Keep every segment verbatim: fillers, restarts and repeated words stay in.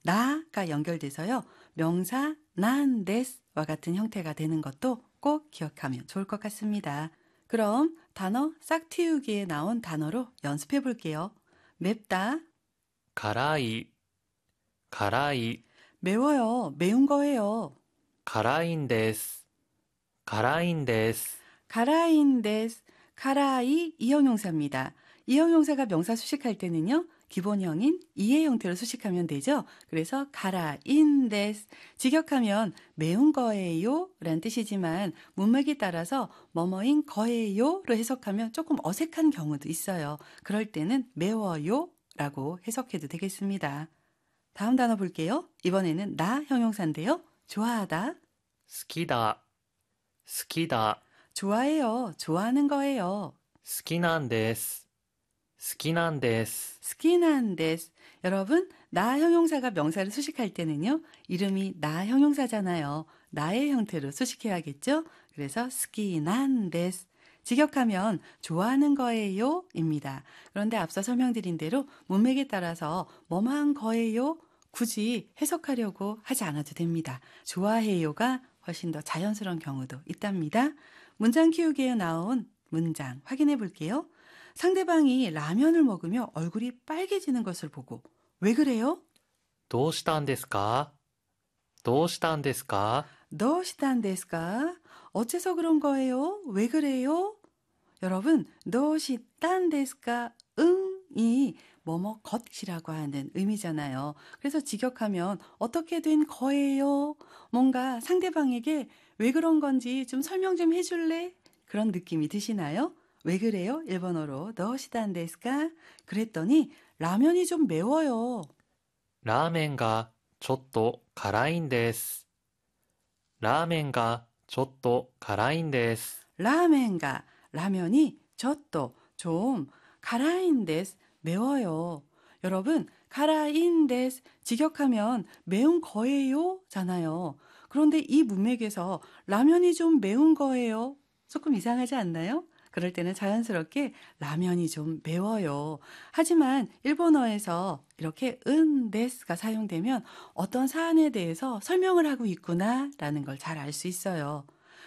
나가 연결돼서요. 명사 난 데스와 같은 형태가 되는 것도 꼭 기억하면 좋을 것 같습니다. 그럼 단어 싹틔우기에 나온 단어로 연습해 볼게요. 맵다, 辛い、辛い、 매워요, 매운 거예요. 辛いんです。辛いんです。 가라인 데스, 가라이 이형용사입니다. 이형용사가 명사 수식할 때는요. 기본형인 이의 형태로 수식하면 되죠. 그래서 가라인 데스, 직역하면 매운 거예요 라는 뜻이지만 문맥에 따라서 뭐뭐인 거예요 로 해석하면 조금 어색한 경우도 있어요. 그럴 때는 매워요 라고 해석해도 되겠습니다. 다음 단어 볼게요. 이번에는 나 형용사인데요. 좋아하다, 好きだ、好きだ、 좋아해요, 좋아하는 거예요. 好きなんです。好きなんです。 스키난데스. 여러분, 나 형용사가 명사를 수식할 때는요. 이름이 나 형용사잖아요. 나의 형태로 수식해야겠죠? 그래서 스키난데스. 직역하면 좋아하는 거예요 입니다. 그런데 앞서 설명드린 대로 문맥에 따라서 뭐뭐한 거예요 굳이 해석하려고 하지 않아도 됩니다. 좋아해요가 훨씬 더 자연스러운 경우도 있답니다. 문장 키우기에 나온 문장 확인해 볼게요. 상대방이 라면을 먹으며 얼굴이 빨개지는 것을 보고 왜 그래요? どうしたんですかどうしたんですか 도시단데스까? 어째서 그런 거예요? 왜 그래요? 여러분, 도시단데스까? 응이 뭐뭐 것이라고 하는 의미잖아요. 그래서 직역하면 어떻게 된 거예요? 뭔가 상대방에게 왜 그런 건지 좀 설명 좀 해줄래? 그런 느낌이 드시나요? 왜 그래요? 일본어로 도시단데스까? 그랬더니 라면이 좀 매워요. ラーメンがちょっと辛いんです。ラーメンがちょっと辛いんです。 라멘가 라면이 저또 좀 가라인데스 매워요. 여러분 가라인데스 직역하면 매운 거예요 잖아요. 그런데 이 문맥에서 라면이 좀 매운 거예요. 조금 이상하지 않나요? 그럴 때는 자연스럽게 라면이 좀 매워요. 하지만 일본어에서 이렇게 은데스가 사용되면 어떤 사안에 대해서 설명을 하고 있구나라는 걸 잘 알 수 있어요.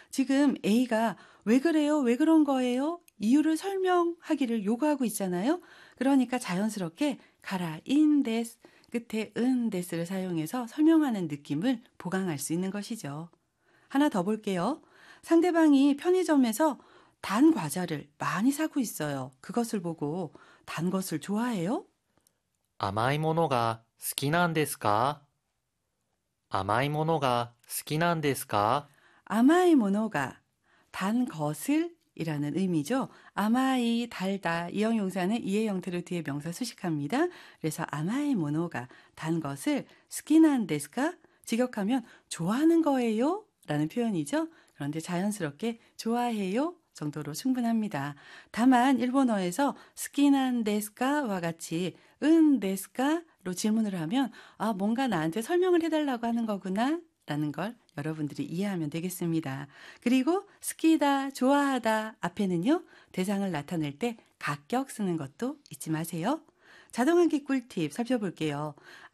지금 A가 왜 그래요? 왜 그런 거예요? 이유를 설명하기를 요구하고 있잖아요. 그러니까 자연스럽게 가라 인데스 끝에 은데스를 사용해서 설명하는 느낌을 보강할 수 있는 것이죠. 하나 더 볼게요. 상대방이 편의점에서 단 과자를 많이 사고 있어요. 그것을 보고 단 것을 좋아해요? 甘いものが好きなんですか甘いものが好きなんですか 아마이 모노가 단 것을 이라는 의미죠. 아마이 달다 이 형용사는 이의 형태로 뒤에 명사 수식합니다. 그래서 아마이 모노가 단 것을 스키난 데스까 직역하면 좋아하는 거예요 라는 표현이죠. 그런데 자연스럽게 좋아해요 정도로 충분합니다. 다만 일본어에서 스키난 데스까와 같이 은 데스까로 질문을 하면 아 뭔가 나한테 설명을 해달라고 하는 거구나 라는 걸 여러분들이 이해하면 되겠습니다. 그리고 스키다, 좋아하다 앞에는요. 대상을 나타낼 때 각격 쓰는 것도 잊지 마세요. 자동한기 꿀팁 살펴볼게요.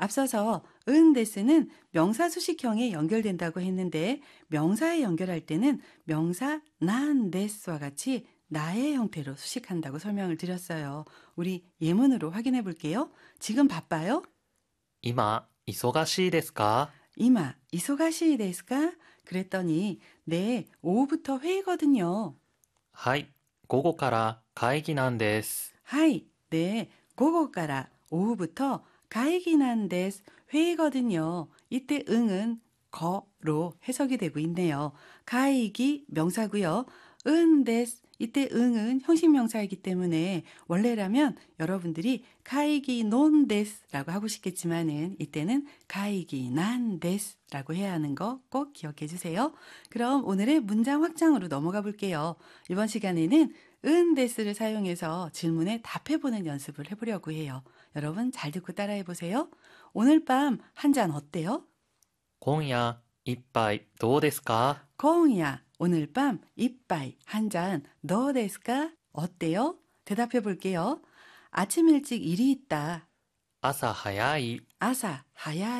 앞서서 은데스는 명사 수식형에 연결된다고 했는데 명사에 연결할 때는 명사 난데스와 같이 나의 형태로 수식한다고 설명을 드렸어요. 우리 예문으로 확인해 볼게요. 지금 바빠요? 今、忙しいですか 이마, 이소가시 데스까? 그랬더니 네, 오후부터 회의거든요. はい、午後から会議なんです。 하이, 네, 고고까라 오후부터 가이기난 데스 회의거든요. 이때 응은 거로 해석이 되고 있네요. 가이기 명사고요. 은 데스 이때 응은 형식명사이기 때문에 원래라면 여러분들이 가이기 논 데스라고 하고 싶겠지만은 이때는 가이기 난 데스라고 해야 하는 거 꼭 기억해 주세요. 그럼 오늘의 문장 확장으로 넘어가 볼게요. 이번 시간에는 은 데스를 사용해서 질문에 답해보는 연습을 해보려고 해요. 여러분 잘 듣고 따라해 보세요. 오늘 밤 한 잔 어때요? 今夜、一杯どうですか 거웅이야, 오늘 밤 이빠이 한 잔 너 데스까? 어때요? 대답해 볼게요. 아침 일찍 일이 있다. 朝早い。 아사 하야